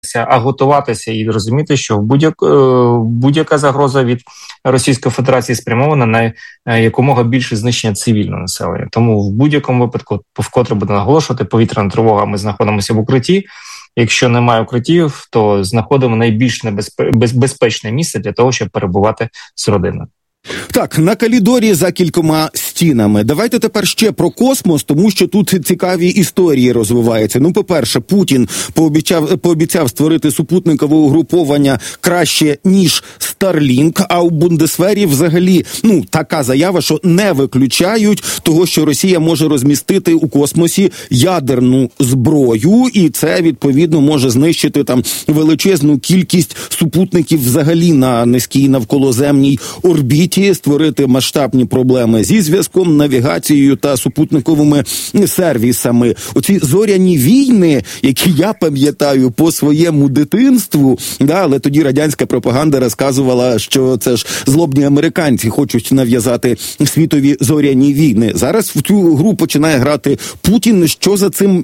а готуватися і розуміти, що будь-яка загроза від Російської Федерації спрямована на якомога більше знищення цивільного населення. Тому в будь-якому випадку, вкотре буде наголошувати, повітряна тривога, ми знаходимося в укритті. Якщо немає укриттів, то знаходимо найбільш безпечне місце для того, щоб перебувати з родиною. Так, на Калідорі за кількома стінами. Давайте тепер ще про космос, тому що тут цікаві історії розвиваються. Ну, по-перше, Путін пообіцяв створити супутникове угруповання краще, ніж Starlink, а у Бундесвері взагалі, така заява, що не виключають того, що Росія може розмістити у космосі ядерну зброю, і це, відповідно, може знищити там величезну кількість супутників взагалі на низькій навколоземній орбіті, створити масштабні проблеми зі зв'язком, навігацією та супутниковими сервісами. Оці зоряні війни, які я пам'ятаю по своєму дитинству, але тоді радянська пропаганда розказувала, що це ж злобні американці хочуть нав'язати світові зоряні війни. Зараз в цю гру починає грати Путін. Що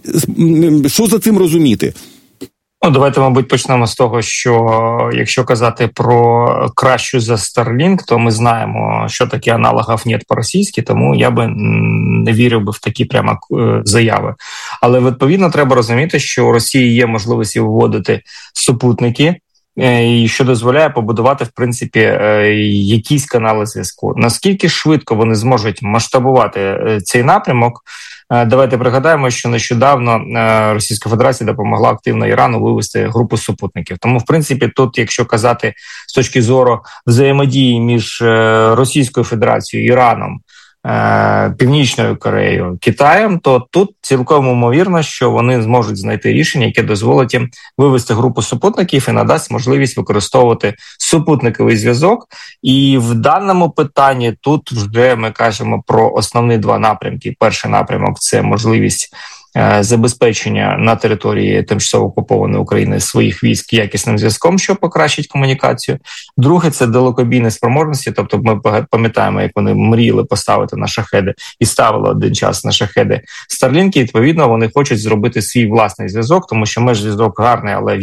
за цим розуміти? Давайте, мабуть, почнемо з того, що якщо казати про кращу за Starlink, то ми знаємо, що таке аналогів нет по-російськи, тому я би не вірив би в такі прямо заяви. Але, відповідно, треба розуміти, що у Росії є можливості виводити супутники, і що дозволяє побудувати, в принципі, якісь канали зв'язку. Наскільки швидко вони зможуть масштабувати цей напрямок? Давайте пригадаємо, що нещодавно Російська Федерація допомогла активно Ірану вивести групу супутників. Тому, в принципі, тут, якщо казати з точки зору взаємодії між Російською Федерацією, Іраном, Північною Кореєю, Китаєм, то тут цілком ймовірно, що вони зможуть знайти рішення, яке дозволить їм вивести групу супутників і надасть можливість використовувати супутниковий зв'язок. І в даному питанні тут вже ми кажемо про основні два напрямки. Перший напрямок – це можливість забезпечення на території тимчасово окупованої України своїх військ якісним зв'язком, що покращить комунікацію. Друге – це далекобійні спроможності, тобто ми пам'ятаємо, як вони мріяли поставити на шахеди і ставили один час на шахеди Starlink, і відповідно вони хочуть зробити свій власний зв'язок, тому що межзв'язок гарний, але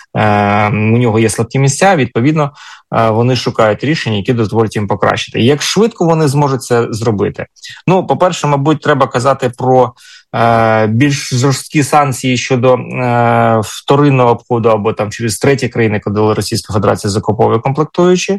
у нього є слабкі місця, відповідно вони шукають рішення, які дозволять їм покращити. Як швидко вони зможуть це зробити? По-перше, мабуть, треба казати про більш жорсткі санкції щодо вторинного обходу або там через треті країни, коли Російська Федерація закуповує комплектуючі.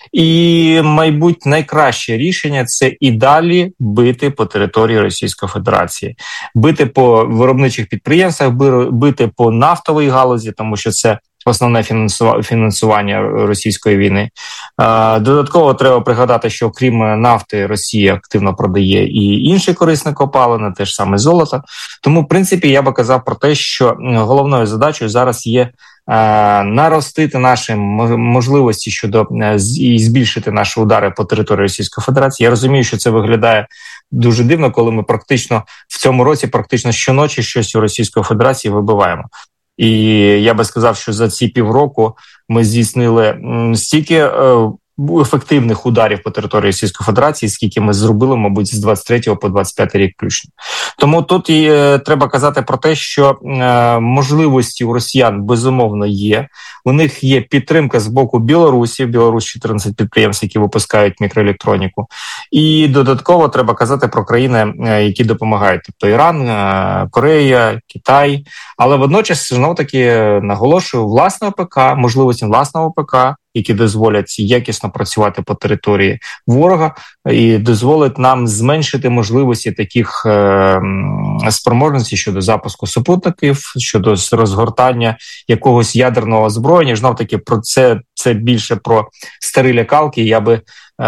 І, мабуть, найкраще рішення – це і далі бити по території Російської Федерації. Бити по виробничих підприємствах, бити по нафтовій галузі, тому що це основне фінансування російської війни. Додатково треба пригадати, що крім нафти Росія активно продає і інші корисні копалини, те ж саме золото. Тому, в принципі, я би казав про те, що головною задачею зараз є наростити наші можливості щодо і збільшити наші удари по території Російської Федерації. Я розумію, що це виглядає дуже дивно, коли ми в цьому році щоночі щось у Російської Федерації вибиваємо. І я би сказав, що за ці півроку ми здійснили стільки ефективних ударів по території Російської Федерації, скільки ми зробили, мабуть, з 23 по 25 рік включно. Тому тут і треба казати про те, що можливості у росіян безумовно є. У них є підтримка з боку Білорусі. В Білорусі 14 підприємств, які випускають мікроелектроніку. І додатково треба казати про країни, які допомагають. Тобто Іран, Корея, Китай. Але водночас, знову-таки, наголошую, власного ПК, можливості власного ПК, які дозволять якісно працювати по території ворога і дозволить нам зменшити можливості таких спроможностей щодо запуску супутників, щодо розгортання якогось ядерного озброєння. Знов-таки про це більше про старі лякалки. Я би,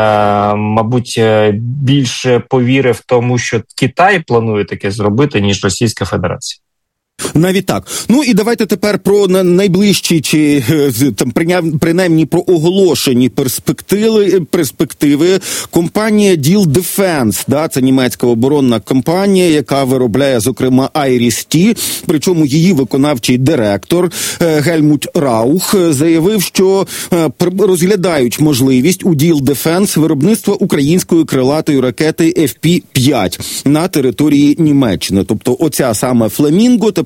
мабуть, більше повірив тому, що Китай планує таке зробити, ніж Російська Федерація. Навіть так. І давайте тепер про найближчі, чи там принаймні про оголошені перспективи. Компанія Diehl Defense, це німецька оборонна компанія, яка виробляє, зокрема, Iris-T, причому її виконавчий директор Гельмут Раух заявив, що розглядають можливість у Diehl Defense виробництва української крилатої ракети FP-5 на території Німеччини. Тобто оця саме Фламінго тепер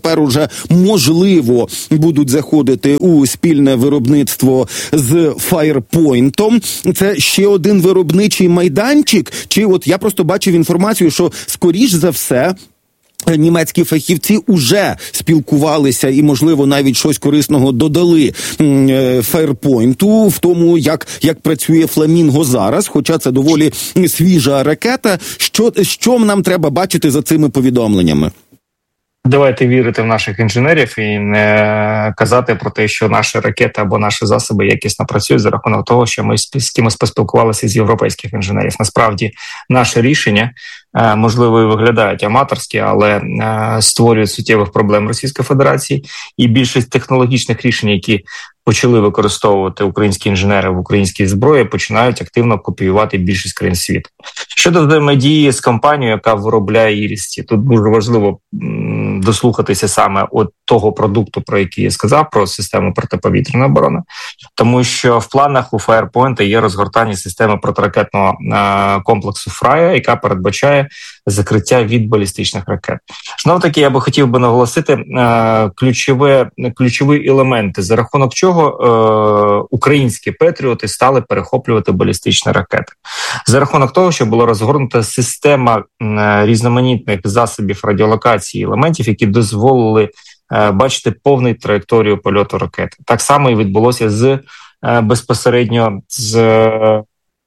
тепер уже можливо будуть заходити у спільне виробництво з Firepoint. Це ще один виробничий майданчик? Чи от я просто бачив інформацію, що скоріш за все німецькі фахівці уже спілкувалися і, можливо, навіть щось корисного додали Firepoint в тому, як працює Фламінго зараз, хоча це доволі свіжа ракета. Що нам треба бачити за цими повідомленнями? Давайте вірити в наших інженерів і не казати про те, що наші ракети або наші засоби якісно працюють за рахунок того, що ми з кимось поспілкувалися з європейських інженерів. Насправді, наше рішення, можливо, і виглядають аматорські, але створюють суттєвих проблем Російської Федерації. І більшість технологічних рішень, які почали використовувати українські інженери в українській зброї, починають активно копіювати більшість країн світу. Щодо взаємодії з компанією, яка виробляє «Іріс-Ті», тут дуже важливо дослухатися саме от того продукту, про який я сказав, про систему протиповітряної оборони, тому що в планах у Firepoint є розгортання системи протиракетного комплексу «Фрая», яка передбачає закриття від балістичних ракет. Знов-таки, я би хотів наголосити ключові елементи, за рахунок чого українські патріоти стали перехоплювати балістичні ракети. За рахунок того, що була розгорнута система різноманітних засобів радіолокації елементів, які дозволили бачити повну траєкторію польоту ракети. Так само і відбулося безпосередньо з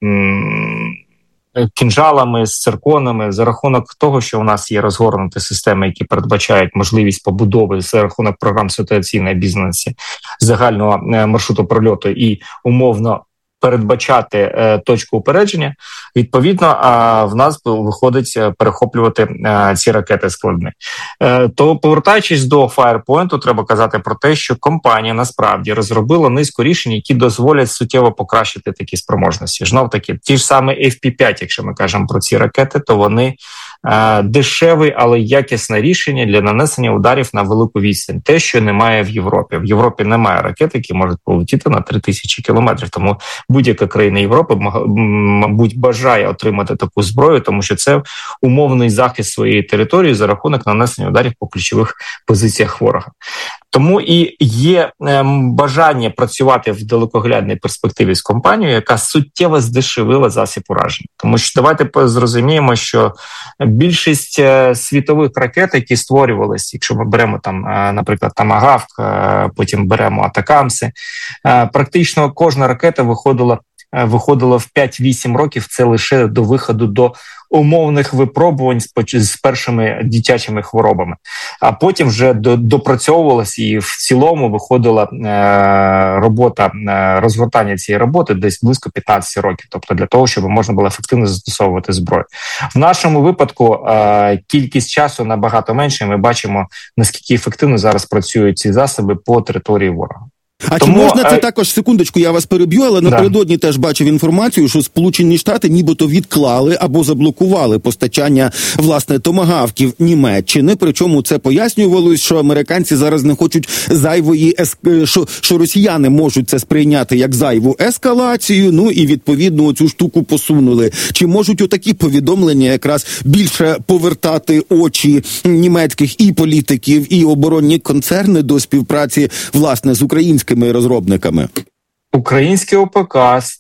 кінжалами, з цирконами, за рахунок того, що у нас є розгорнуті системи, які передбачають можливість побудови за рахунок програм ситуаційної обізнаності загального маршруту прольоту і умовно передбачати точку упередження, відповідно, в нас виходить перехоплювати ці ракети складні. То, повертаючись до Firepoint, треба казати про те, що компанія насправді розробила низку рішень, які дозволять суттєво покращити такі спроможності. Знов-таки, ті ж саме FP5, якщо ми кажемо про ці ракети, то вони дешеве, але якісне рішення для нанесення ударів на велику відстань. Те, що немає в Європі. В Європі немає ракет, які можуть полетіти на 3000 кілометрів. Тому будь-яка країна Європи, мабуть, бажає отримати таку зброю, тому що це умовний захист своєї території за рахунок нанесення ударів по ключових позиціях ворога. Тому і є бажання працювати в далекоглядній перспективі з компанією, яка суттєво здешевила засіб ураження. Тому що давайте зрозуміємо, що більшість світових ракет, які створювалися, якщо ми беремо там, наприклад, Томагавк, потім беремо Атакамси, практично кожна ракета виходила в 5-8 років, це лише до виходу до умовних випробувань з першими дитячими хворобами. А потім вже допрацьовувалася і в цілому виходила робота, розгортання цієї роботи десь близько 15 років. Тобто для того, щоб можна було ефективно застосовувати зброю. В нашому випадку кількість часу набагато менше. Ми бачимо, наскільки ефективно зараз працюють ці засоби по території ворога. А тому, чи можна це також, секундочку, я вас переб'ю, але напередодні теж бачив інформацію, що Сполучені Штати нібито відклали або заблокували постачання, власне, томагавків Німеччини, причому це пояснювалось, що американці зараз не хочуть зайвої, що росіяни можуть це сприйняти як зайву ескалацію, ну і відповідно цю штуку посунули. Чи можуть отакі повідомлення якраз більше повертати очі німецьких і політиків, і оборонні концерни до співпраці, власне, з українськими розробниками? Український ОПК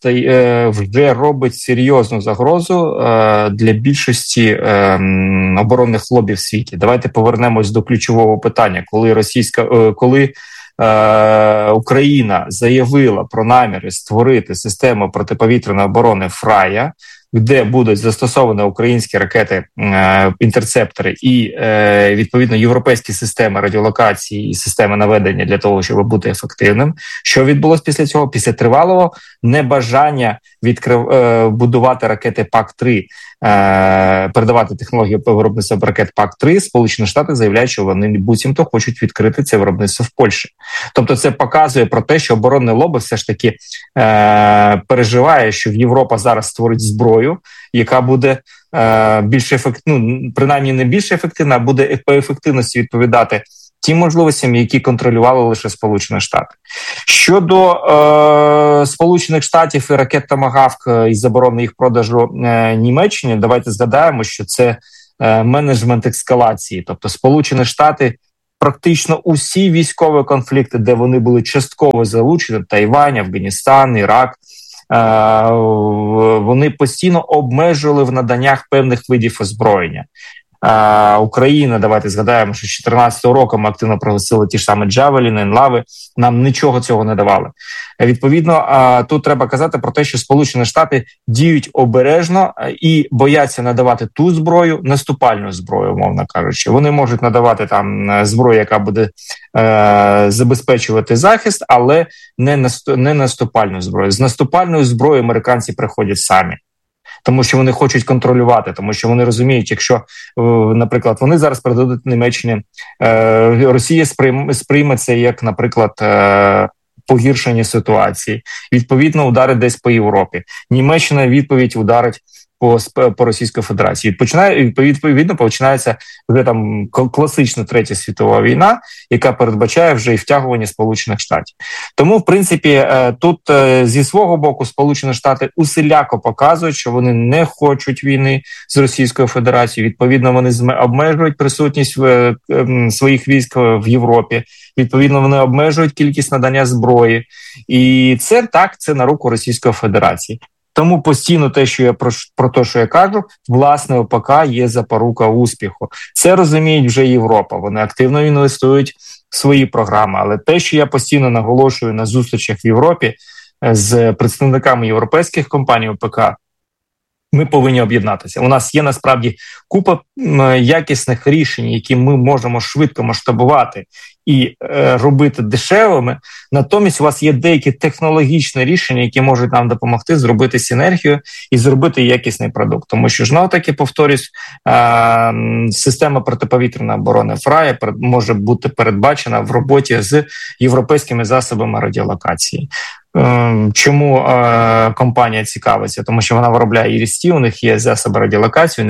вже робить серйозну загрозу для більшості оборонних лобі в світі. Давайте повернемось до ключового питання. Коли Україна заявила про наміри створити систему протиповітряної оборони «Фрая», де будуть застосовані українські ракети, інтерцептори і, відповідно, європейські системи радіолокації і системи наведення для того, щоб бути ефективним. Що відбулося після цього? Після тривалого небажання будувати ракети ПАК-3, передавати технологію по виробництву ракет ПАК-3, Сполучені Штати заявляють, що вони буцімто хочуть відкрити це виробництво в Польщі. Тобто це показує про те, що оборонне лобі все ж таки переживає, що Європа зараз створить зброю, яка буде більш ефективна, принаймні не більш ефективна, а буде по ефективності відповідати тим можливостям, які контролювали лише Сполучені Штати. Щодо Сполучених Штатів і ракет «Томагавк» і заборони їх продажу Німеччині, давайте згадаємо, що це менеджмент ескалації. Тобто Сполучені Штати практично усі військові конфлікти, де вони були частково залучені, Тайвань, Афганістан, Ірак, вони постійно обмежували в наданнях певних видів озброєння. Україна, давайте згадаємо, що з 2014 року ми активно проголосили ті ж самі Джавеліни, Енлави, нам нічого цього не давали. Відповідно, тут треба казати про те, що Сполучені Штати діють обережно і бояться надавати ту зброю, наступальну зброю, умовно кажучи. Вони можуть надавати там зброю, яка буде забезпечувати захист, але не наступальну зброю. З наступальною зброєю американці приходять самі. Тому що вони хочуть контролювати, тому що вони розуміють, якщо, наприклад, вони зараз передадуть Німеччині, Росія сприйме це як, наприклад, погіршення ситуації. Відповідно, ударить десь по Європі. Німеччина відповідь ударить по Російській Федерації. Відповідно, починається вже там класична Третя світова війна, яка передбачає вже і втягування Сполучених Штатів. Тому, в принципі, тут зі свого боку Сполучені Штати усіляко показують, що вони не хочуть війни з Російською Федерацією. Відповідно, вони обмежують присутність своїх військ в Європі. Відповідно, вони обмежують кількість надання зброї. І це на руку Російської Федерації. Тому постійно те, що я про те, що я кажу, власне, ОПК є запорука успіху. Це розуміють вже Європа. Вони активно інвестують в свої програми. Але те, що я постійно наголошую на зустрічах в Європі з представниками європейських компаній ОПК, ми повинні об'єднатися. У нас є насправді купа якісних рішень, які ми можемо швидко масштабувати і робити дешевими. Натомість у вас є деякі технологічні рішення, які можуть нам допомогти зробити синергію і зробити якісний продукт. Тому що, знову-таки, повторюсь, система протиповітряної оборони ФРА може бути передбачена в роботі з європейськими засобами радіолокації. Чому компанія цікавиться? Тому що вона виробляє ІРІС-Т, у них є засоби радіолокації,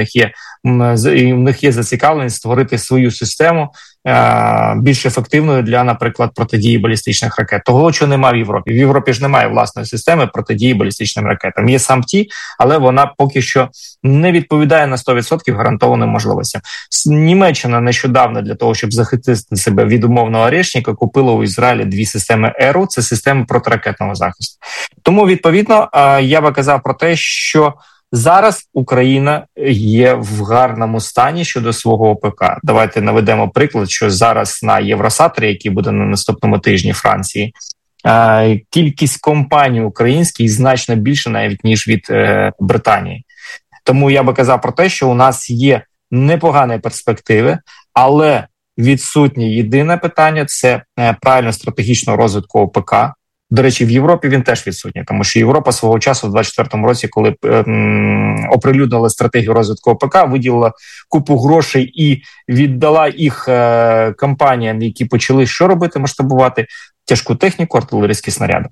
у них є зацікавленість створити свою систему більш ефективною для, наприклад, протидії балістичних ракет. Того, що немає в Європі. В Європі ж немає власної системи протидії балістичним ракетам. Є САМ-Т, але вона поки що не відповідає на 100% гарантованим можливостям. Німеччина нещодавно для того, щоб захистити себе від умовного орешника, купила у Ізраїлі 2 системи ЕРУ, це системи протиракетного захисту. Тому, відповідно, я би казав про те, що зараз Україна є в гарному стані щодо свого ОПК. Давайте наведемо приклад, що зараз на Євросаторі, який буде на наступному тижні Франції, кількість компаній українських значно більше навіть, ніж від Британії. Тому я би казав про те, що у нас є непогані перспективи, але відсутнє єдине питання – це правильно стратегічного розвитку ОПК. До речі, в Європі він теж відсутній, тому що Європа свого часу в 2024 році, коли оприлюднили стратегію розвитку ОПК, виділила купу грошей і віддала їх компаніям, які почали що робити? Масштабувати тяжку техніку, артилерійські снаряди.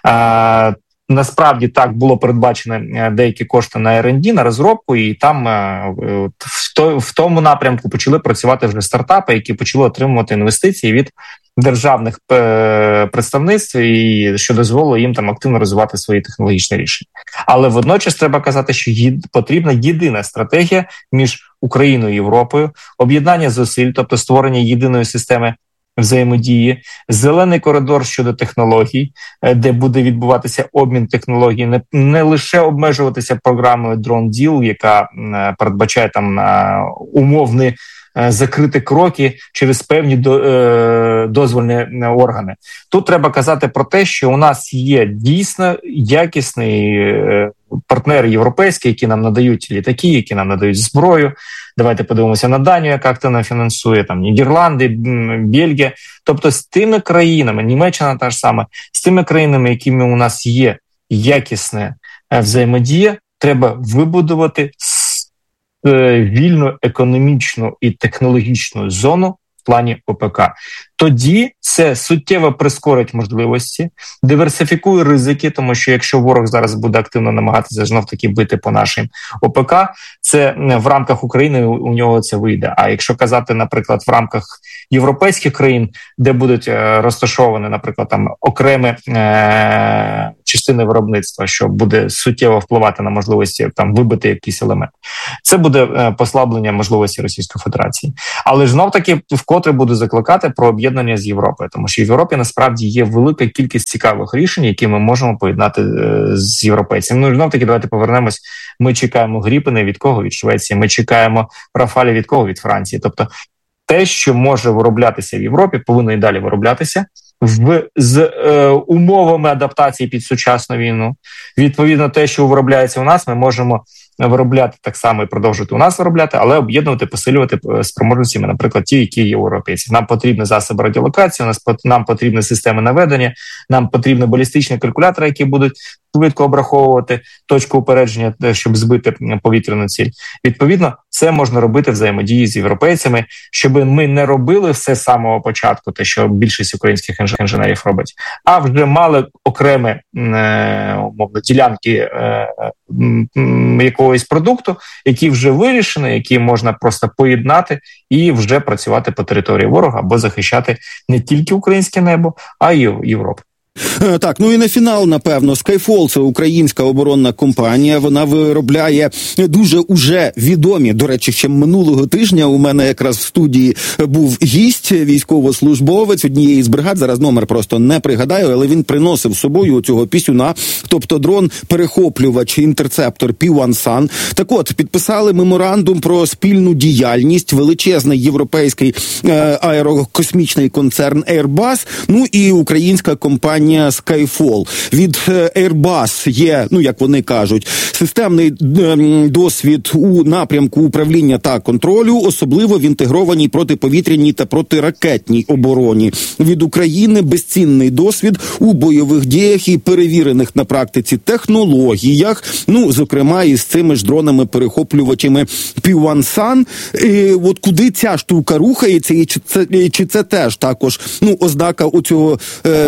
Насправді так було передбачено деякі кошти на R&D, на розробку, і там в тому напрямку почали працювати вже стартапи, які почали отримувати інвестиції від державних представництв, і що дозволило їм там активно розвивати свої технологічні рішення. Але водночас треба казати, що потрібна єдина стратегія між Україною і Європою, об'єднання зусиль, тобто створення єдиної системи взаємодії, зелений коридор щодо технологій, де буде відбуватися обмін технологій, не лише обмежуватися програмою Drone Deal, яка передбачає там умовні закриті кроки через певні дозвольні органи. Тут треба казати про те, що у нас є дійсно якісний партнер європейський, які нам надають літаки, які нам надають зброю. Давайте подивимося на Данію, яка активно фінансує, там Нідерланди, Бельгія. Тобто з тими країнами, Німеччина та ж сама, з тими країнами, якими у нас є якісна взаємодія, треба вибудувати вільну економічну і технологічну зону в плані ОПК. Тоді це суттєво прискорить можливості, диверсифікує ризики, тому що якщо ворог зараз буде активно намагатися знов-таки бити по нашим ОПК, це в рамках України у нього це вийде. А якщо казати, наприклад, в рамках європейських країн, де будуть розташовані, наприклад, там окремі частини виробництва, що буде суттєво впливати на можливості там вибити якийсь елемент. Це буде послаблення можливості Російської Федерації. Але ж знов-таки вкотре буду закликати про об'єднання з Європою, тому що в Європі насправді є велика кількість цікавих рішень, які ми можемо поєднати з європейцями. Ну, знов-таки, давайте повернемось. Ми чекаємо Гріпени від кого? Від Швеції. Ми чекаємо Рафалі від кого? Від Франції. Тобто те, що може вироблятися в Європі, повинно і далі вироблятися з умовами адаптації під сучасну війну. Відповідно, те, що виробляється у нас, ми можемо виробляти так само і продовжувати у нас виробляти, але об'єднувати, посилювати спроможностями, наприклад, ті, які є європейці. Нам потрібні засоби радіолокації, нам потрібні системи наведення, нам потрібні балістичні калькулятори, які будуть швидко обраховувати точку упередження, щоб збити повітряну ціль. Відповідно, це можна робити взаємодії з європейцями, щоб ми не робили все з самого початку, те, що більшість українських інженерів робить, а вже мали окремі умовно ділянки якогось продукту, які вже вирішені, які можна просто поєднати і вже працювати по території ворога або захищати не тільки українське небо, а й Європу. Так, ну і на фінал, напевно, Skyfall – це українська оборонна компанія, вона виробляє дуже уже відомі, до речі, ще минулого тижня у мене якраз в студії був гість, військовослужбовець однієї з бригад, зараз номер просто не пригадаю, але він приносив з собою цього пісюна, тобто дрон-перехоплювач, інтерцептор P1Sun. Так от, підписали меморандум про спільну діяльність, величезний європейський аерокосмічний концерн Airbus, ну і українська компанія Skyfall. Від Airbus є, ну, як вони кажуть, системний досвід у напрямку управління та контролю, особливо в інтегрованій протиповітряній та протиракетній обороні. Від України безцінний досвід у бойових діях і перевірених на практиці технологіях, ну, зокрема, із цими ж дронами-перехоплювачами P1Sun. От куди ця штука рухається, і чи це теж також, ну, ознака у цього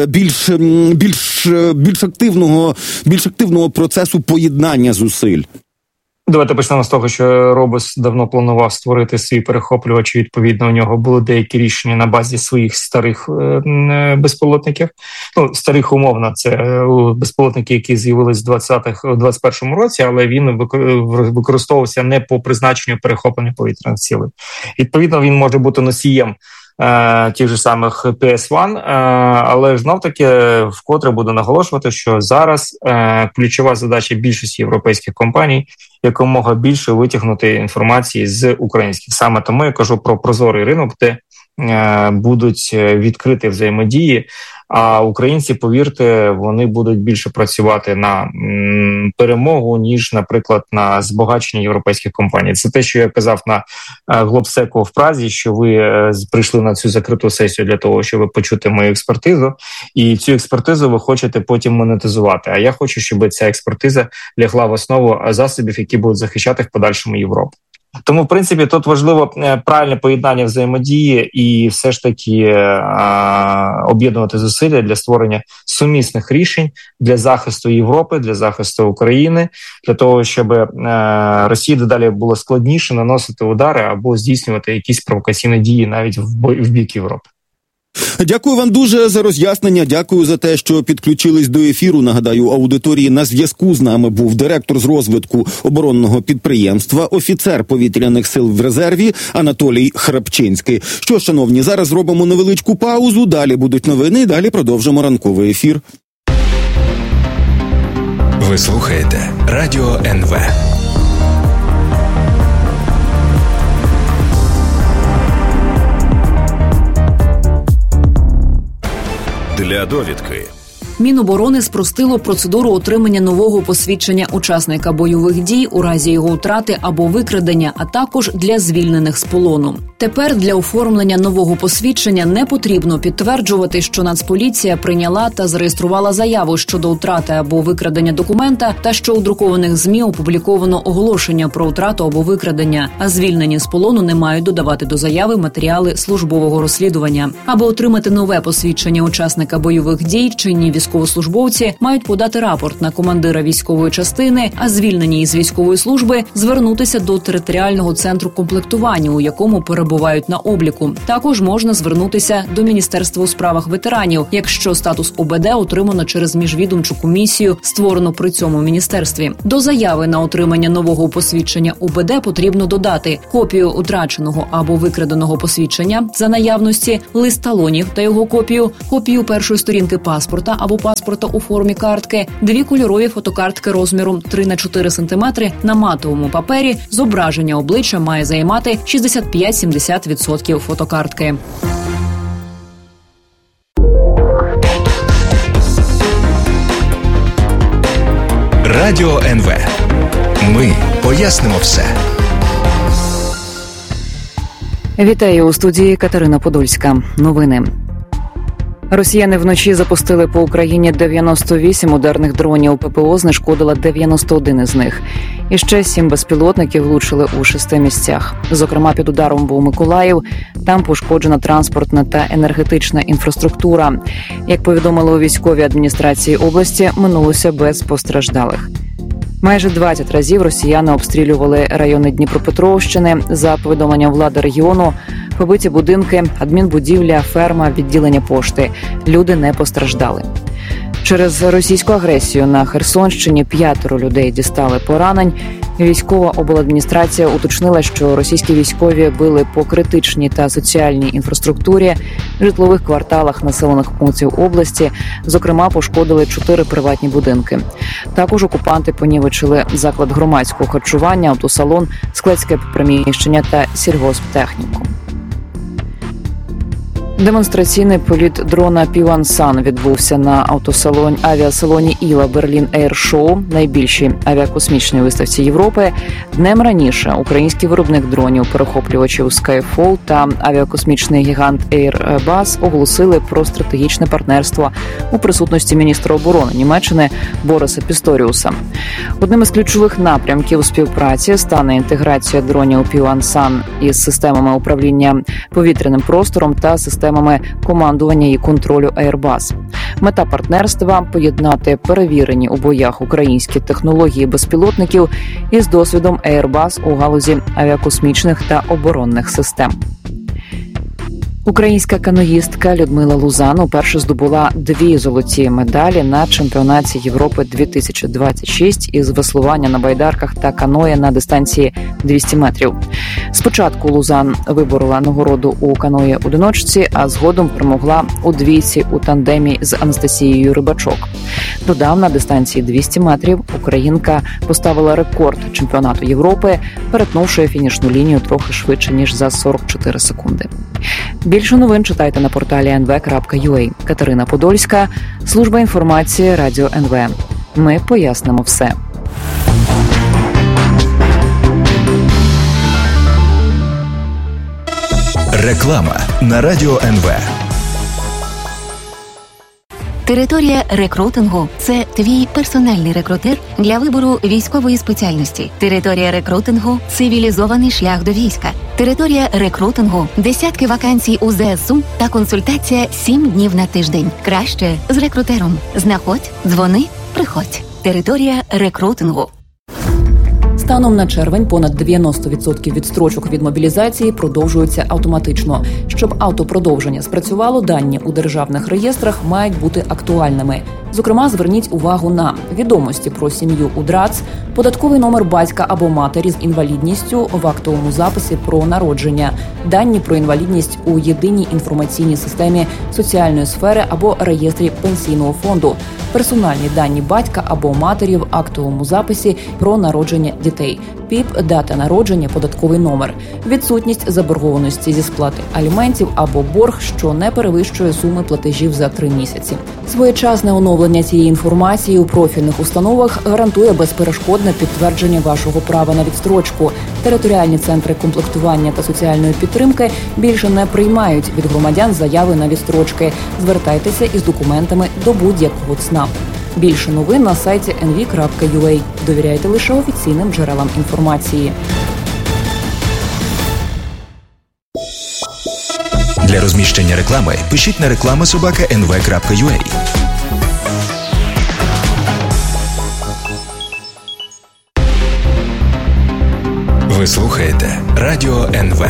більш активного процесу поєднання зусиль? Давайте почнемо з того, що Робос давно планував створити свій перехоплювач, відповідно, у нього були деякі рішення на базі своїх старих безпілотників. Ну, старих умовно, це безпілотники, які з'явились в 21-му році, але він використовувався не по призначенню перехоплення повітряних цілей. Відповідно, він може бути носієм тих же самих PS-1, але знов-таки вкотре буду наголошувати, що зараз ключова задача більшості європейських компаній якомога більше витягнути інформації з українських. Саме тому я кажу про прозорий ринок, де будуть відкриті взаємодії, а українці, повірте, вони будуть більше працювати на перемогу, ніж, наприклад, на збагачення європейських компаній. Це те, що я казав на Глобсеку в Празі, що ви прийшли на цю закриту сесію для того, щоб почути мою експертизу, і цю експертизу ви хочете потім монетизувати. А я хочу, щоб ця експертиза лягла в основу засобів, які будуть захищати в подальшому Європу. Тому, в принципі, тут важливо правильне поєднання взаємодії і все ж таки об'єднувати зусилля для створення сумісних рішень для захисту Європи, для захисту України, для того, щоб Росії дедалі було складніше наносити удари або здійснювати якісь провокаційні дії навіть в бік Європи. Дякую вам дуже за роз'яснення, дякую за те, що підключились до ефіру. Нагадаю, аудиторії, на зв'язку з нами був директор з розвитку оборонного підприємства, офіцер повітряних сил в резерві Анатолій Храпчинський. Що, шановні, зараз зробимо невеличку паузу, далі будуть новини, далі продовжимо ранковий ефір. Ви слухаєте Радіо НВ. Для довідки. Міноборони спростило процедуру отримання нового посвідчення учасника бойових дій у разі його втрати або викрадення, а також для звільнених з полону. Тепер для оформлення нового посвідчення не потрібно підтверджувати, що Нацполіція прийняла та зареєструвала заяву щодо втрати або викрадення документа та що у друкованих ЗМІ опубліковано оголошення про втрату або викрадення, а звільнені з полону не мають додавати до заяви матеріали службового розслідування. Аби отримати нове посвідчення учасника бойових дій, чинні військові військовослужбовці мають подати рапорт на командира військової частини, а звільнені із військової служби звернутися до територіального центру комплектування, у якому перебувають на обліку. Також можна звернутися до Міністерства у справах ветеранів, якщо статус ОБД отримано через міжвідомчу комісію, створену при цьому міністерстві. До заяви на отримання нового посвідчення УБД потрібно додати копію утраченого або викраденого посвідчення за наявності, лист талонів та його копію першої сторінки паспорта або паспорта у формі картки, 2 кольорові фотокартки розміром 3х4 см на матовому папері. Зображення обличчя має займати 65-70% фотокартки. Радіо НВ. Ми пояснимо все. Вітаю у студії Катерина Подольська. Новини. Росіяни вночі запустили по Україні 98 ударних дронів. ППО знешкодила 91 із них. І ще 7 безпілотників влучили у 6 місцях. Зокрема, під ударом був Миколаїв. Там пошкоджена транспортна та енергетична інфраструктура. Як повідомили у військовій адміністрації області, минулося без постраждалих. Майже 20 разів росіяни обстрілювали райони Дніпропетровщини. За повідомленням влади регіону, побиті будинки, адмінбудівля, ферма, відділення пошти. Люди не постраждали. Через російську агресію на Херсонщині 5 людей дістали поранень. Військова обладміністрація уточнила, що російські військові били по критичній та соціальній інфраструктурі, житлових кварталах населених пунктів області. Зокрема, пошкодили 4 приватні будинки. Також окупанти понівечили заклад громадського харчування, автосалон, складське приміщення та сільгосптехніку. Демонстраційний політ дрона P1Sun відбувся на авіасалоні Іла Berlin Air Show, найбільшій авіакосмічній виставці Європи. Днем раніше український виробник дронів, перехоплювачів Skyfall та авіакосмічний гігант Airbus оголосили про стратегічне партнерство у присутності міністра оборони Німеччини Бориса Пісторіуса. Одним із ключових напрямків співпраці стане інтеграція дронів P1Sun із системами управління повітряним простором та системами командування і контролю Airbus. Мета партнерства – поєднати перевірені у боях українські технології безпілотників із досвідом Airbus у галузі авіакосмічних та оборонних систем. Українська каноїстка Людмила Лузан уперше здобула 2 золоті медалі на чемпіонаті Європи 2026 із веслування на байдарках та каное на дистанції 200 метрів. Спочатку Лузан виборола нагороду у каное-одиночці, а згодом перемогла у двійці у тандемі з Анастасією Рибачок. Додам, на дистанції 200 метрів українка поставила рекорд чемпіонату Європи, перетнувши фінішну лінію трохи швидше, ніж за 44 секунди. Більше новин читайте на порталі nv.ua. Катерина Подольська, служба інформації Радіо НВ. Ми пояснимо все. Реклама на Радіо НВ. Територія рекрутингу – це твій персональний рекрутер для вибору військової спеціальності. Територія рекрутингу – цивілізований шлях до війська. Територія рекрутингу – десятки вакансій у ЗСУ та консультація 7 днів на тиждень. Краще з рекрутером. Знаходь, дзвони, приходь. Територія рекрутингу. Станом на червень понад 90% відстрочок від мобілізації продовжуються автоматично. Щоб автопродовження спрацювало, дані у державних реєстрах мають бути актуальними. Зокрема, зверніть увагу на відомості про сім'ю у ДРАЦ, податковий номер батька або матері з інвалідністю в актовому записі про народження, дані про інвалідність у єдиній інформаційній системі соціальної сфери або реєстрі пенсійного фонду, персональні дані батька або матері в актовому записі про народження дітей, ПІП, дата народження, податковий номер, відсутність заборгованості зі сплати аліментів або борг, що не перевищує суми платежів за 3 місяці. Своєчасне оновлення цієї інформації у профільних установах гарантує безперешкодне підтвердження вашого права на відстрочку. Територіальні центри комплектування та соціальної підтримки більше не приймають від громадян заяви на відстрочки. Звертайтеся із документами до будь-якого ЦНАП. Більше новин на сайті nv.ua. Довіряйте лише офіційним джерелам інформації. Для розміщення реклами пишіть на reklama@nv.ua. Радіо НВ.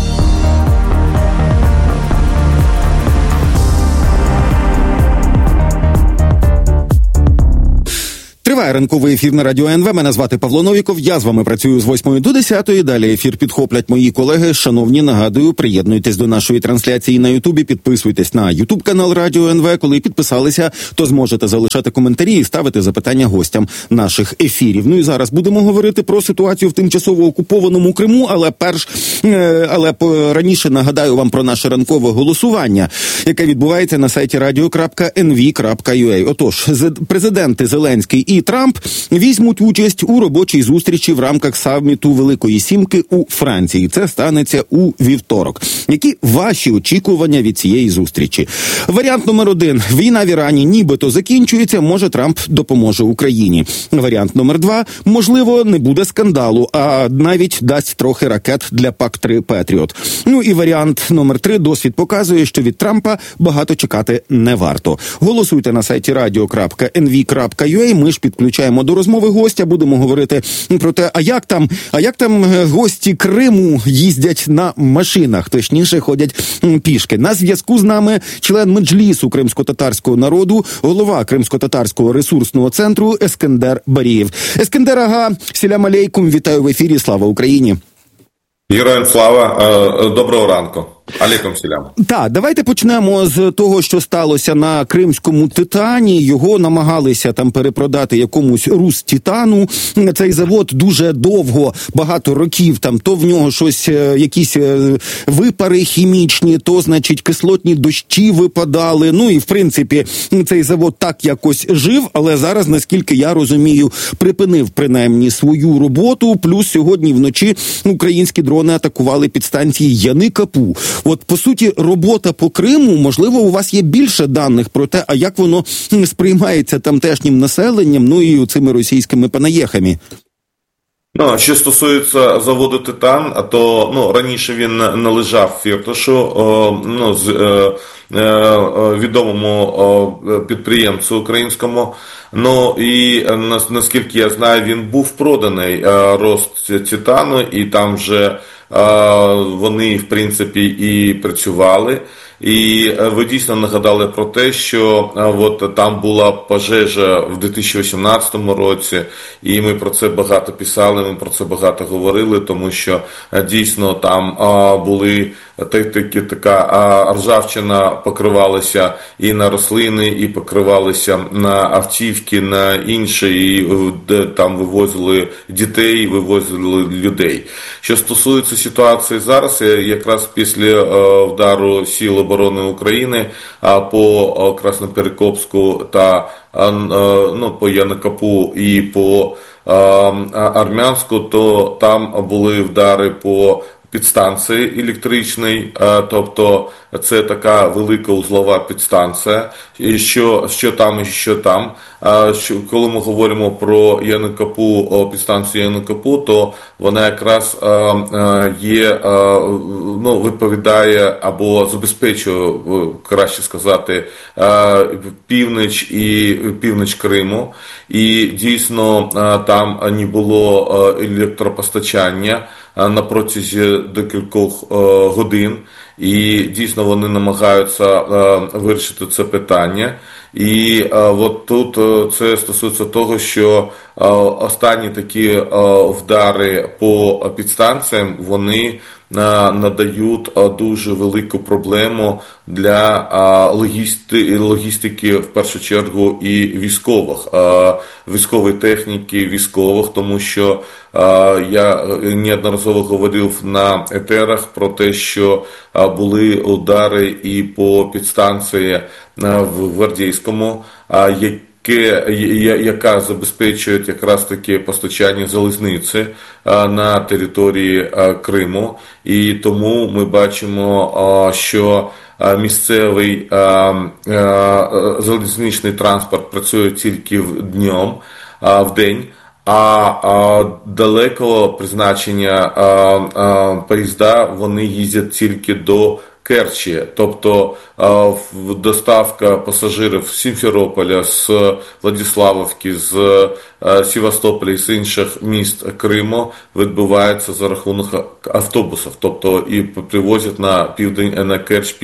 Триває ранковий ефір на Радіо НВ. Мене звати Павло Новіков. Я з вами працюю з 8 до 10. Далі ефір підхоплять мої колеги. Шановні, нагадую, приєднуйтесь до нашої трансляції на Ютубі, підписуйтесь на Ютуб-канал Радіо НВ. Коли підписалися, то зможете залишати коментарі і ставити запитання гостям наших ефірів. Ну і зараз будемо говорити про ситуацію в тимчасово окупованому Криму, але раніше нагадаю вам про наше ранкове голосування, яке відбувається на сайті radio.nv.ua. Отож, президенти Зеленський і Трамп візьмуть участь у робочій зустрічі в рамках саміту Великої Сімки у Франції. Це станеться у вівторок. Які ваші очікування від цієї зустрічі? Варіант номер 1. Війна в Ірані нібито закінчується, може Трамп допоможе Україні. Варіант номер 2. Можливо, не буде скандалу, а навіть дасть трохи ракет для ПАК-3 Петріот. Ну і варіант номер 3. Досвід показує, що від Трампа багато чекати не варто. Голосуйте на сайті radio.nv.ua. Ми ж підключаємо до розмови гостя, будемо говорити про те, а як там гості Криму їздять на машинах, точніше ходять пішки. На зв'язку з нами член Меджлісу кримсько-татарського народу, голова Кримсько-татарського ресурсного центру Ескендер Барієв. Ескендер ага, сілям алейкум, вітаю в ефірі, слава Україні. Героям слава, доброго ранку. Алейкум селям. Так, давайте почнемо з того, що сталося на Кримському Титані. Його намагалися там перепродати якомусь Руститану. Цей завод дуже довго, багато років, там то в нього щось, якісь випари хімічні, то, значить, кислотні дощі випадали. Ну і, в принципі, цей завод так якось жив, але зараз, наскільки я розумію, припинив принаймні свою роботу. Плюс сьогодні вночі українські дрони атакували підстанції Яни-Капу. От, по суті, робота по Криму, можливо, у вас є більше даних про те, а як воно сприймається тамтешнім населенням, ну і цими російськими панаєхами. Ну, що стосується заводу «Титан», то раніше він належав Фірташу, відомому підприємцю українському. Ну і наскільки я знаю, він був проданий Роститану, і там вже вони, в принципі, і працювали. І ви дійсно нагадали про те, що от там була пожежа в 2018 році, і ми про це багато писали, ми про це багато говорили, тому що дійсно там були така ржавчина, покривалася і на рослини, і покривалися на автівки, на інші, і там вивозили дітей, вивозили людей. Що стосується ситуації зараз, якраз після вдару Сил оборони України по Красноперекопську та по Яни-Капу і по Армянську, то там були вдари по підстанції електричної, тобто це така велика узлова підстанція, і що там і що там. Коли ми говоримо про Яни-Капу, підстанцію Яни-Капу, то вона якраз є, відповідає або забезпечує, краще сказати, північ Криму, і дійсно там не було електропостачання на протязі декількох годин, і дійсно вони намагаються вирішити це питання. І от тут це стосується того, що останні такі вдари по підстанціям, вони надають дуже велику проблему для логістики, в першу чергу, і військової техніки, військових, тому що я неодноразово говорив на етерах про те, що були удари і по підстанції в Гвардійському, яка забезпечує якраз таки постачання залізниці на території Криму. І тому ми бачимо, що місцевий залізничний транспорт працює тільки в день, а далекого призначення поїзда вони їздять тільки до Керчі, тобто доставка пасажирів з Сімферополя, з Владиславовки, з Севастополя і з інших міст Криму відбувається за рахунок автобусів, тобто і привозять на південь, на Керч,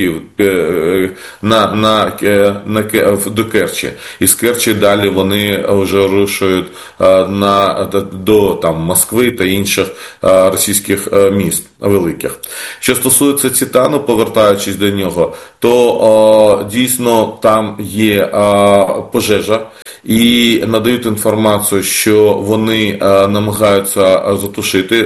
до Керчі. І з Керчі далі вони вже рушують до Москви та інших російських міст великих. Що стосується Титану, повертаючись до нього, то дійсно там є пожежа і надають інформацію, що вони намагаються затушити,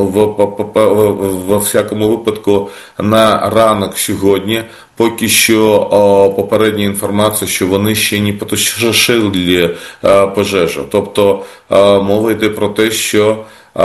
во всякому випадку на ранок сьогодні поки що попередня інформація, що вони ще не потушили пожежу. Тобто мова йде про те, що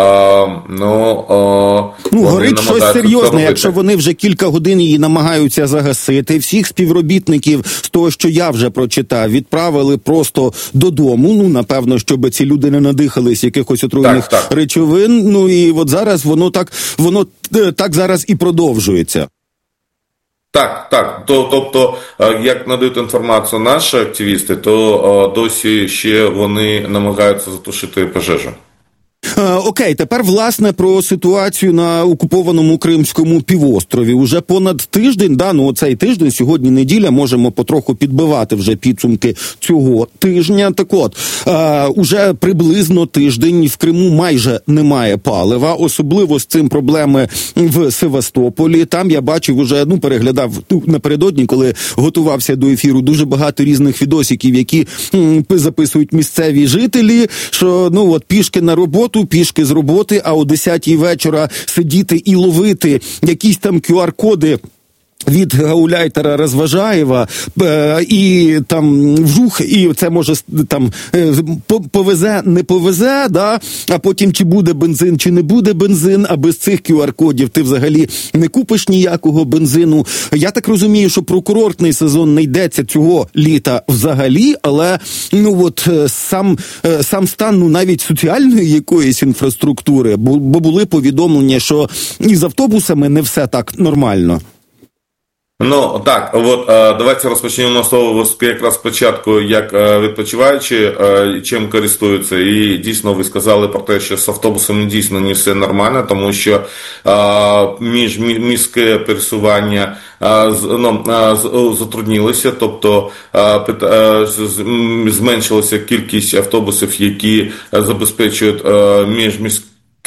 горить щось серйозне, якщо вони вже кілька годин її намагаються загасити. Всіх співробітників, з того, що я вже прочитав, відправили просто додому. Напевно, щоб ці люди не надихались якихось отруйних речовин. І от зараз воно так зараз і продовжується. Так. Тобто, як надають інформацію наші активісти, то досі ще вони намагаються затушити пожежу. Окей, тепер, власне, про ситуацію на окупованому Кримському півострові. Уже понад тиждень, оцей тиждень, сьогодні неділя, можемо потроху підбивати вже підсумки цього тижня. Так от, уже приблизно тиждень в Криму майже немає палива, особливо з цим проблеми в Севастополі. Там я бачив уже, переглядав напередодні, коли готувався до ефіру, дуже багато різних відосиків, які записують місцеві жителі, що, пішки на роботу, пішки з роботи, а о 10-й вечора сидіти і ловити якісь там QR-коди від гауляйтера Розважаєва, і там вжух, і це може там повезе, не повезе, а потім чи буде бензин, чи не буде бензин, а без цих QR-кодів ти взагалі не купиш ніякого бензину. Я так розумію, що про курортний сезон не йдеться цього літа взагалі, але сам стан навіть соціальної якоїсь інфраструктури, бо були повідомлення, що із автобусами не все так нормально. Давайте розпочнемо з того, якраз спочатку, як відпочиваючі чим користуються. І дійсно ви сказали про те, що з автобусами дійсно не все нормально, тому що міське пересування затруднилося, тобто зменшилася кількість автобусів, які забезпечують міжміські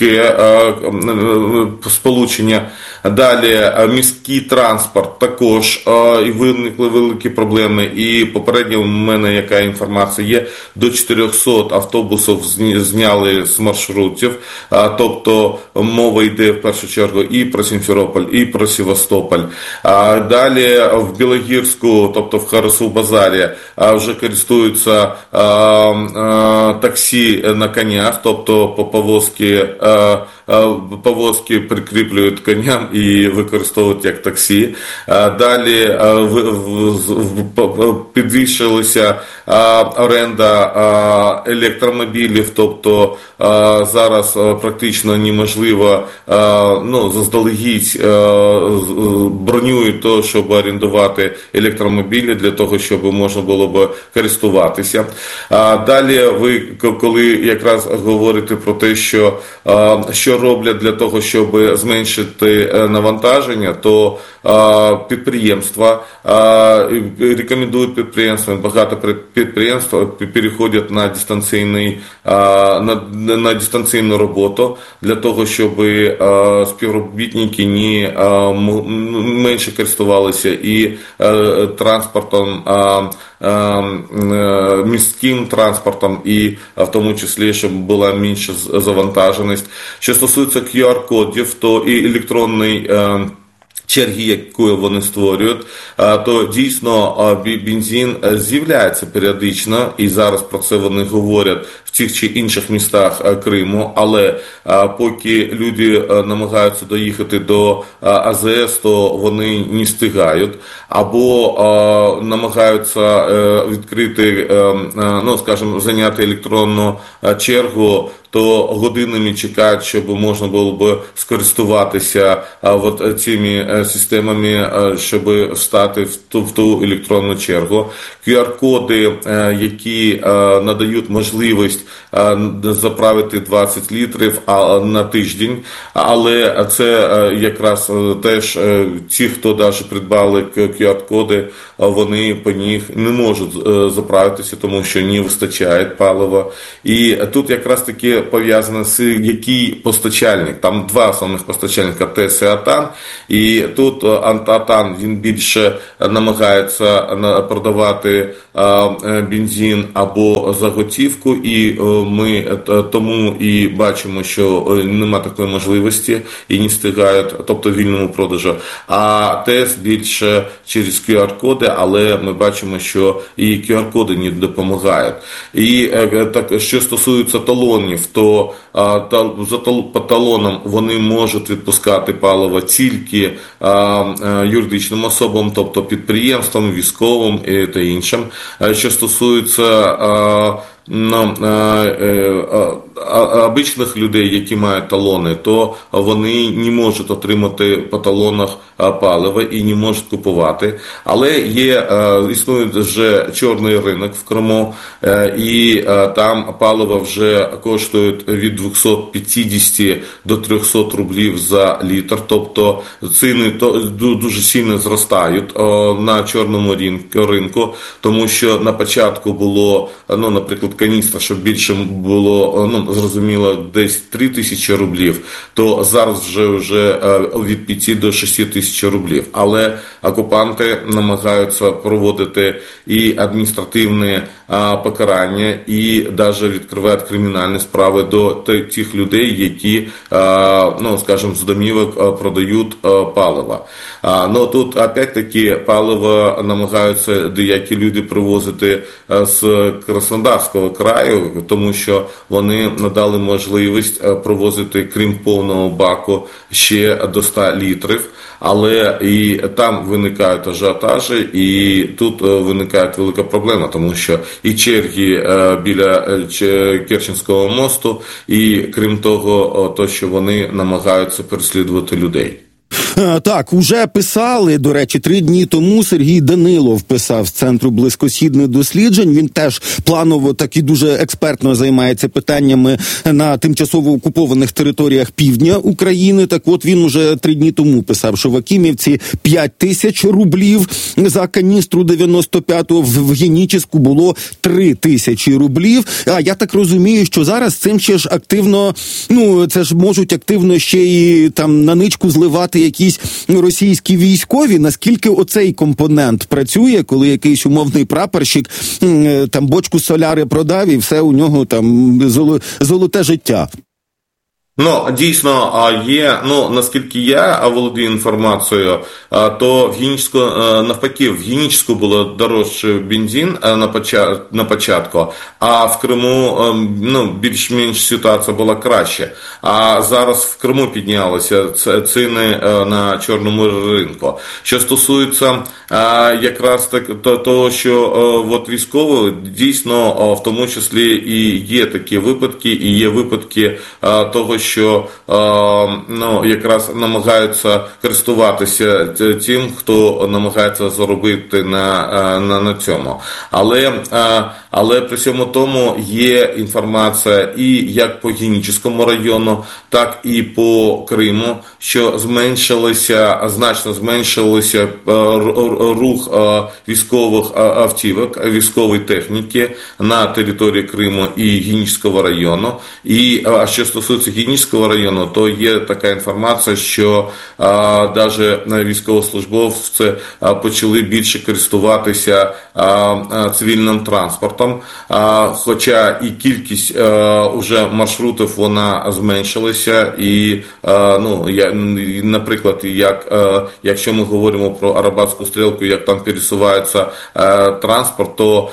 сполучення. Далі міський транспорт також і виникли великі проблеми. І попередньо в мене яка інформація є, до 400 автобусів зняли з маршрутів. Тобто мова йде в першу чергу і про Сімферополь, і про Севастополь. Далі в Білогірську, тобто в Харасу-Базарі, вже користуються таксі на конях, тобто по повозки прикріплюють коням і використовують як таксі. Далі підвищилася оренда електромобілів, тобто зараз практично неможливо, заздалегідь бронюють то, щоб орендувати електромобілі для того, щоб можна було б користуватися. Далі ви, коли якраз говорите про те, що роблять для того, щоб зменшити навантаження, то підприємства рекомендують підприємствам, багато підприємств переходять на дистанційну роботу для того, щоб співробітники менше користувалися і транспортом, міським транспортом, і в тому числі, щоб була менша завантаженість. Що стосується QR-кодів, то і електронний черги, яку вони створюють, то дійсно бензин з'являється періодично, і зараз про це вони говорять в цих чи інших містах Криму, але поки люди намагаються доїхати до АЗС, то вони не встигають, або намагаються відкрити, зайняти електронну чергу, то годинами чекають, щоб можна було б скористуватися цими системами, щоб встати в ту електронну чергу. QR-коди, які надають можливість заправити 20 літрів на тиждень, але це якраз теж ті, хто навіть придбали QR-коди, вони по них не можуть заправитися, тому що не вистачає палива. І тут якраз таки пов'язано з який постачальник. Там два основних постачальника – ТЕС і АТАН. І тут АТАН, він більше намагається продавати бензин або за готівку, і ми тому і бачимо, що нема такої можливості і не встигають, тобто вільному продажу. А ТЕС більше через QR-коди, але ми бачимо, що і QR-коди не допомагають. І так, що стосується талонів, то по талонам вони можуть відпускати паливо тільки юридичним особам, тобто підприємствам, військовим та іншим. Що стосується обичних людей, які мають талони, то вони не можуть отримати по талонах паливо і не можуть купувати. Але існує вже чорний ринок в Криму, і там паливо вже коштує від 250 до 300 рублів за літр, тобто ціни дуже сильно зростають на чорному ринку, тому що на початку було, наприклад, каністра, щоб більше було, зрозуміло, десь 3 тисячі рублів, то зараз вже від 5 до 6 тисяч рублів. Але окупанти намагаються проводити і адміністративне покарання, і навіть відкривають кримінальні справи до тих людей, які, скажімо, з домівок продають паливо. Тут, опять-таки, паливо намагаються деякі люди привозити з Краснодарського краю, тому що вони надали можливість провозити, крім повного баку, ще до 100 літрів. Але і там виникають ажіотажі, і тут виникає велика проблема, тому що і черги біля Керченського мосту, і крім того, то, що вони намагаються переслідувати людей. Так, уже писали, до речі, 3 дні тому Сергій Данилов писав з Центру близькосхідних досліджень. Він теж планово, так і дуже експертно займається питаннями на тимчасово окупованих територіях півдня України. Так от він уже 3 дні тому писав, що в Акимівці 5 тисяч рублів за каністру 95-го, в Генічеську було 3 тисячі рублів. А я так розумію, що зараз цим ще ж активно, це ж можуть активно ще і там на ничку зливати якісь російські військові. Наскільки оцей компонент працює, коли якийсь умовний прапорщик там бочку соляри продав і все, у нього там золоте життя? Дійсно є, наскільки я володію інформацією, то в Генічеську, навпаки, в Генічеську було дорожче бензин на початку, а в Криму, більш-менш ситуація була краще. А зараз в Криму піднялися ціни на чорному ринку. Що стосується якраз того, що військові, дійсно, в тому числі і є такі випадки, і є випадки того, що якраз намагаються користуватися тим, хто намагається заробити на цьому. Але при всьому тому є інформація і як по Генічеському району, так і по Криму, що значно зменшилося рух військових автівок, військової техніки на території Криму і Генічеського району. І що стосується Генічеського району, то є така інформація, що навіть військовослужбовці почали більше користуватися цивільним транспортом, хоча і кількість уже маршрутів вона зменшилася, і наприклад, якщо ми говоримо про Арабатську стрілку, як там пересувається транспорт, то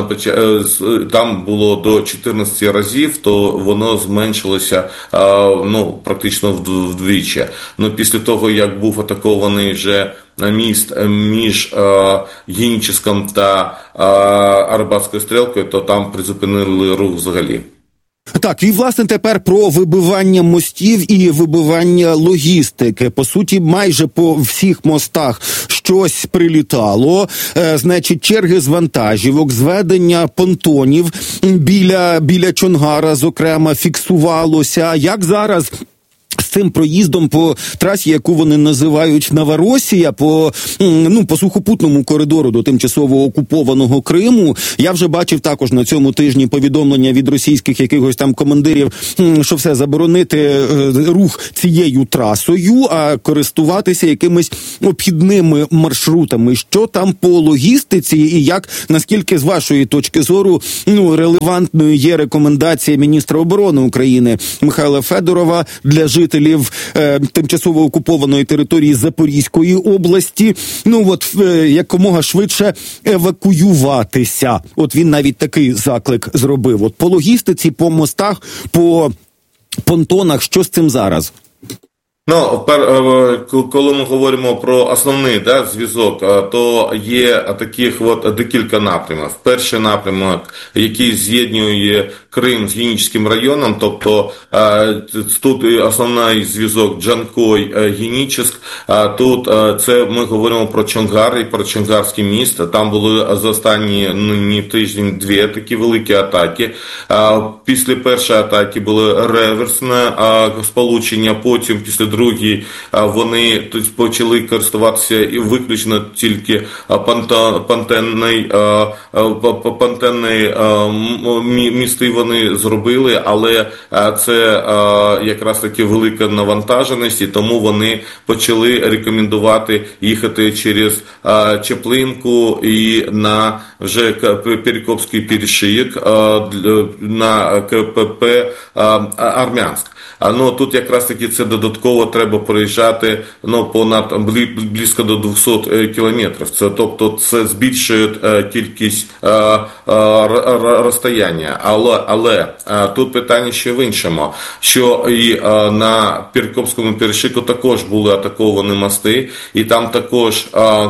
там було до 14 разів, то воно зменшилося практично вдвічі. Після того, як був атакований вже міст між Геніческом та Арабатською стрілкою, то там призупинили рух взагалі. Так, і, власне, тепер про вибивання мостів і вибивання логістики. По суті, майже по всіх мостах щось прилітало. Значить, черги з вантажівок, зведення понтонів біля Чонгара, зокрема, фіксувалося. Як зараз з цим проїздом по трасі, яку вони називають Новоросія, по сухопутному коридору до тимчасово окупованого Криму? Я вже бачив також на цьому тижні повідомлення від російських якихось там командирів, що все, заборонити рух цією трасою, а користуватися якимись обхідними маршрутами. Що там по логістиці і як, наскільки з вашої точки зору, релевантною є рекомендація міністра оборони України Михайла Федорова для жителів тимчасово окупованої території Запорізької області, якомога швидше евакуюватися. От він навіть такий заклик зробив. От по логістиці, по мостах, по понтонах, що з цим зараз? Коли ми говоримо про основний зв'язок, то є таких декілька напрямів. Перший напрямок, який з'єднує Крим з Генічським районом, тобто тут основний зв'язок Джанкой-Генічськ, тут це ми говоримо про Чонгар і про Чонгарське місто. Там були за останні тиждень-дві такі великі атаки. Після першої атаки було реверсне сполучення, потім після другої вони почали користуватися і виключно тільки пантенний місти вони зробили, але це якраз таки велика навантаженість, і тому вони почали рекомендувати їхати через Чаплинку і на вже Перекопський перешийок на КПП Армянськ. Тут якраз таки це додатково треба проїжджати понад близько до 200 кілометрів. Тобто це збільшує кількість розстояння. Але тут питання ще в іншому, що і на Перекопському перешийку також були атаковані мости, і там також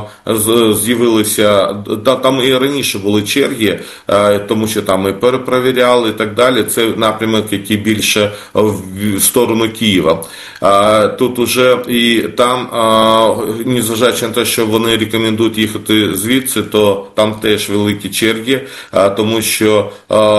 з'явилися, там і раніше були черги, тому що там і перепровіряли і так далі. Це напрямок, який більше в сторону Києва. Тут уже і там, незважаючи на те, що вони рекомендують їхати звідси, то там теж великі черги, тому що